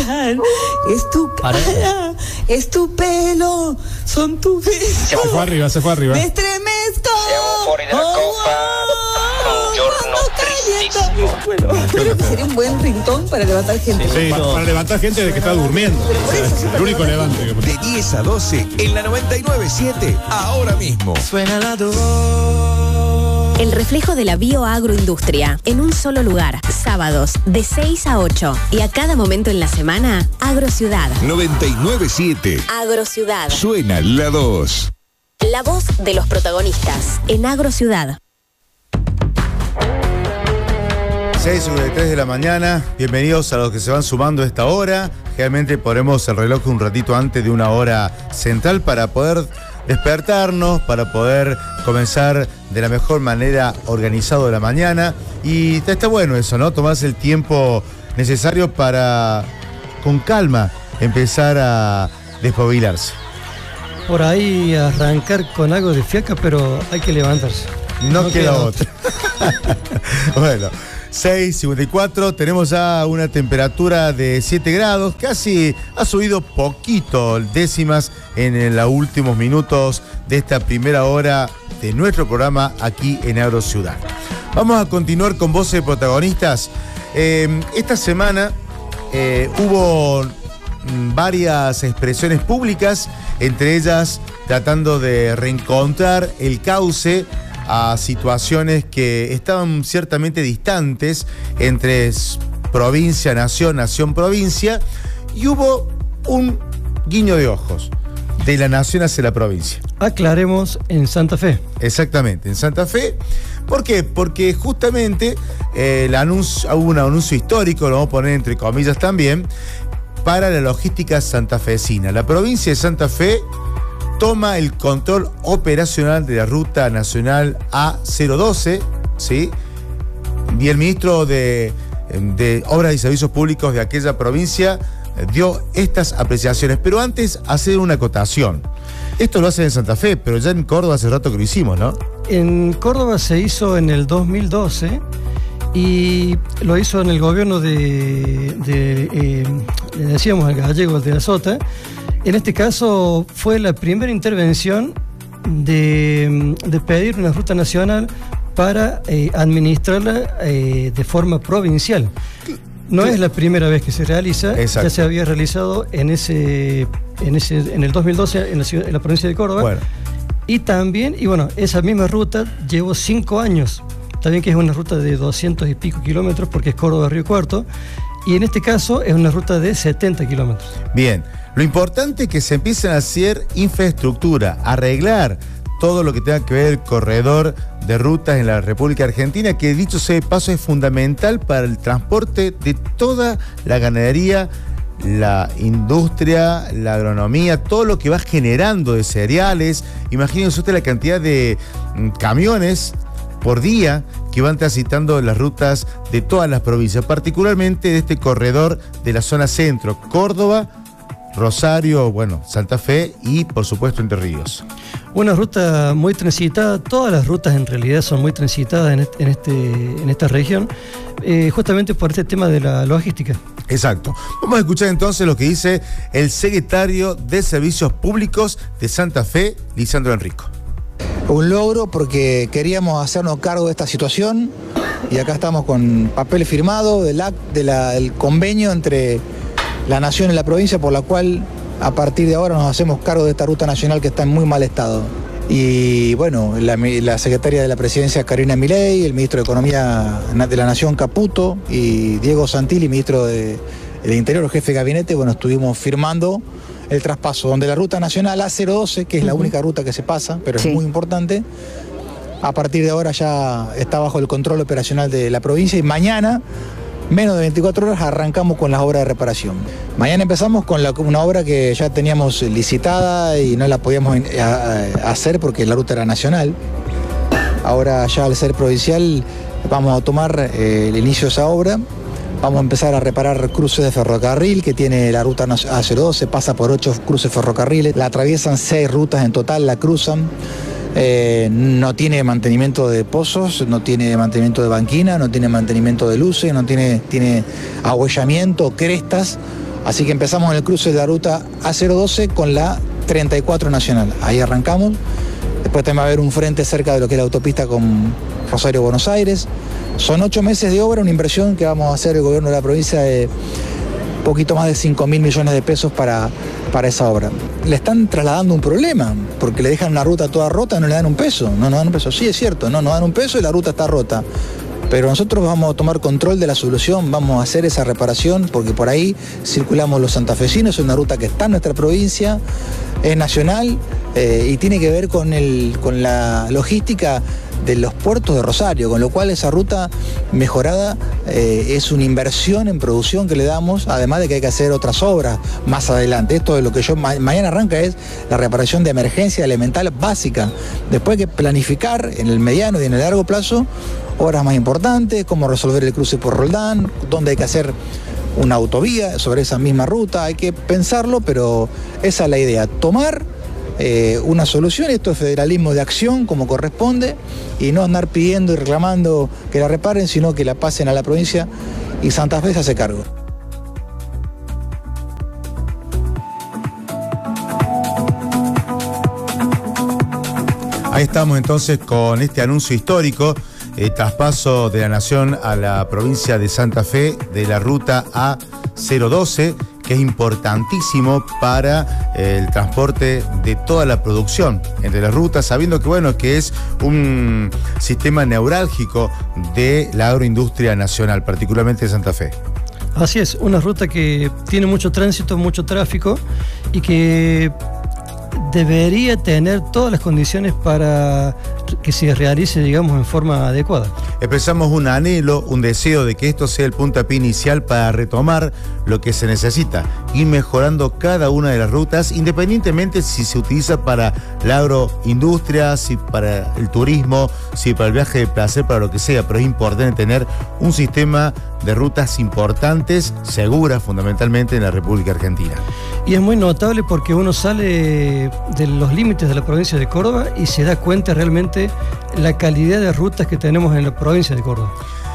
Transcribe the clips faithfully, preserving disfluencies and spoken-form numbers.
mirar, es tu cara, es tu pelo, son tus besos. Se fue arriba, se fue arriba. Me estremezco. Siamo fuori dalla Oh, coppa, un giorno tristissimo. Bueno, creo que sería un buen ringtone para levantar gente. Sí, para, para levantar gente de que está durmiendo. Por eso, sí, El único levante. De diez a doce en la noventa y nueve siete, ahora mismo. Suena la dos. El reflejo de la bioagroindustria en un solo lugar. Sábados de seis a ocho y a cada momento en la semana, Agrociudad. noventa y nueve siete. Agrociudad. Suena la dos. La voz de los protagonistas en Agrociudad. seis cincuenta y tres de la mañana, bienvenidos a los que se van sumando a esta hora. Generalmente ponemos el reloj un ratito antes de una hora central para poder despertarnos, para poder comenzar de la mejor manera organizado la mañana. Y está, está bueno eso, ¿no? Tomarse el tiempo necesario para, con calma, empezar a despabilarse. Por ahí arrancar con algo de fiaca, pero hay que levantarse. No, No queda, queda otra. Bueno, seis cincuenta y cuatro, tenemos ya una temperatura de siete grados, casi ha subido poquito décimas en los últimos minutos de esta primera hora de nuestro programa aquí en Agrociudad. Vamos a continuar con voces de protagonistas. Eh, esta semana eh, hubo varias expresiones públicas, entre ellas tratando de reencontrar el cauce a situaciones que estaban ciertamente distantes entre provincia, nación, nación, provincia, y hubo un guiño de ojos de la nación hacia la provincia. Aclaremos, en Santa Fe. Exactamente, en Santa Fe. ¿Por qué? Porque justamente eh, el anuncio, hubo un anuncio histórico, lo vamos a poner entre comillas también, para la logística santafesina. La provincia de Santa Fe toma el control operacional de la Ruta Nacional A cero doce, ¿sí? Y el ministro de, de Obras y Servicios Públicos de aquella provincia dio estas apreciaciones. Pero antes, hacer una acotación. Esto lo hacen en Santa Fe, pero ya en Córdoba hace rato que lo hicimos, ¿no? En Córdoba se hizo en el dos mil doce y lo hizo en el gobierno de, de eh, le decíamos al gallego de la Sota. En este caso fue la primera intervención de, de pedir una ruta nacional para eh, administrarla eh, de forma provincial. No es la primera vez que se realiza. Exacto. Ya se había realizado en ese, en ese, en el dos mil doce en la, ciudad, en la provincia de Córdoba. Bueno. Y también, y bueno, esa misma ruta llevó cinco años. También que es una ruta de doscientos y pico kilómetros porque es Córdoba-Río Cuarto. Y en este caso es una ruta de setenta kilómetros. Bien, lo importante es que se empiecen a hacer infraestructura, arreglar todo lo que tenga que ver el corredor de rutas en la República Argentina, que dicho sea de paso es fundamental para el transporte de toda la ganadería, la industria, la agronomía, todo lo que va generando de cereales. Imagínense usted la cantidad de mm, camiones por día que van transitando las rutas de todas las provincias, particularmente de este corredor de la zona centro, Córdoba, Rosario, bueno, Santa Fe y por supuesto Entre Ríos. Una ruta muy transitada, todas las rutas en realidad son muy transitadas en, este, en, este, en esta región, eh, justamente por este tema de la logística. Exacto. Vamos a escuchar entonces lo que dice el secretario de Servicios Públicos de Santa Fe, Lisandro Enrico. Un logro porque queríamos hacernos cargo de esta situación y acá estamos con papel firmado del, act, de la, del convenio entre la nación y la provincia por la cual a partir de ahora nos hacemos cargo de esta ruta nacional que está en muy mal estado. Y bueno, la, la secretaria de la presidencia Karina Milei, el ministro de Economía de la Nación Caputo y Diego Santilli, ministro de, de Interior, jefe de gabinete, bueno, estuvimos firmando el traspaso, donde la ruta nacional A cero doce, que es la única ruta que se pasa, pero sí, es muy importante, a partir de ahora ya está bajo el control operacional de la provincia y mañana, menos de veinticuatro horas, arrancamos con las obras de reparación. Mañana empezamos con la, una obra que ya teníamos licitada y no la podíamos a, a hacer porque la ruta era nacional. Ahora ya al ser provincial vamos a tomar eh, el inicio de esa obra. Vamos a empezar a reparar cruces de ferrocarril que tiene la ruta A cero doce, pasa por ocho cruces ferrocarriles, la atraviesan seis rutas en total, la cruzan. Eh, no tiene mantenimiento de pozos, no tiene mantenimiento de banquina, no tiene mantenimiento de luces, no tiene, tiene ahuellamiento, crestas. Así que empezamos en el cruce de la ruta A cero doce con la treinta y cuatro Nacional. Ahí arrancamos. Después también va a haber un frente cerca de lo que es la autopista con Rosario, Buenos Aires. Son ocho meses de obra, una inversión que vamos a hacer el gobierno de la provincia de poquito más de cinco mil millones de pesos para, para esa obra. Le están trasladando un problema, porque le dejan una ruta toda rota, no le dan un peso. No nos dan un peso. Sí, es cierto, no nos dan un peso y la ruta está rota. Pero nosotros vamos a tomar control de la solución, vamos a hacer esa reparación, porque por ahí circulamos los santafesinos, es una ruta que está en nuestra provincia, es nacional eh, y tiene que ver con, el, con la logística de los puertos de Rosario, con lo cual esa ruta mejorada eh, es una inversión en producción que le damos, además de que hay que hacer otras obras más adelante. Esto de lo que yo ma mañana arranca es la reparación de emergencia elemental básica. Después hay que planificar en el mediano y en el largo plazo obras más importantes, cómo resolver el cruce por Roldán, dónde hay que hacer una autovía sobre esa misma ruta, hay que pensarlo, pero esa es la idea, tomar eh, una solución, esto es federalismo de acción como corresponde, y no andar pidiendo y reclamando que la reparen, sino que la pasen a la provincia y Santa Fe se hace cargo. Ahí estamos entonces con este anuncio histórico. El traspaso de la Nación a la provincia de Santa Fe de la ruta A cero doce, que es importantísimo para el transporte de toda la producción entre las rutas, sabiendo que bueno, que es un sistema neurálgico de la agroindustria nacional, particularmente de Santa Fe. Así es, una ruta que tiene mucho tránsito, mucho tráfico y que debería tener todas las condiciones para que se realice, digamos, en forma adecuada. Expresamos un anhelo, un deseo de que esto sea el puntapié inicial para retomar lo que se necesita, ir mejorando cada una de las rutas, independientemente si se utiliza para la agroindustria, si para el turismo, si para el viaje de placer, para lo que sea, pero es importante tener un sistema de rutas importantes, seguras fundamentalmente en la República Argentina. Y es muy notable porque uno sale de los límites de la provincia de Córdoba y se da cuenta realmente la calidad de rutas que tenemos en la provincia de Córdoba.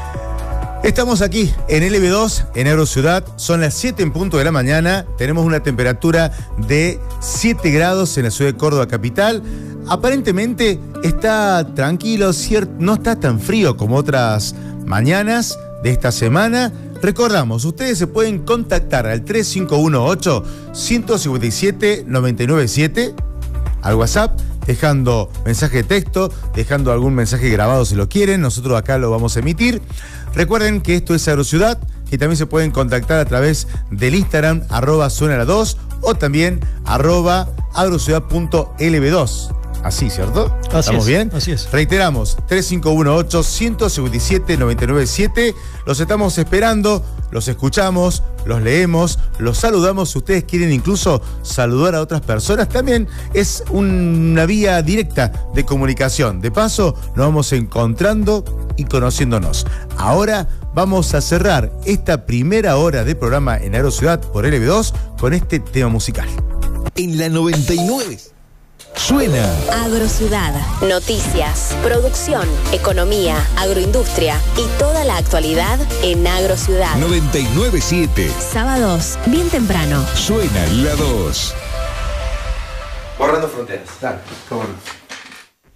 Estamos aquí en L B dos, en Agrociudad, son las siete en punto de la mañana, tenemos una temperatura de siete grados en la ciudad de Córdoba capital. Aparentemente está tranquilo, no está tan frío como otras mañanas de esta semana. Recordamos, ustedes se pueden contactar al tres cinco uno ocho, uno cinco siete, nueve nueve siete al WhatsApp, dejando mensaje de texto, dejando algún mensaje grabado si lo quieren, nosotros acá lo vamos a emitir. Recuerden que esto es Agrociudad, y también se pueden contactar a través del Instagram, arroba suena la dos, o también arroba agrociudad punto L B dos. Así, ¿cierto? Así ¿Estamos es, bien? así es. Reiteramos, tres cinco uno ocho, uno cinco siete, nueve nueve siete. Los estamos esperando, los escuchamos, los leemos, los saludamos. Si ustedes quieren incluso saludar a otras personas, también es una vía directa de comunicación. De paso, nos vamos encontrando y conociéndonos. Ahora vamos a cerrar esta primera hora de programa en Agrociudad por L B dos con este tema musical. En la noventa y nueve. Suena Agrociudad, noticias, producción, economía, agroindustria y toda la actualidad en Agrociudad. noventa y nueve punto siete. Sábados, bien temprano. Suena la dos. Borrando fronteras. Dale, cómo no.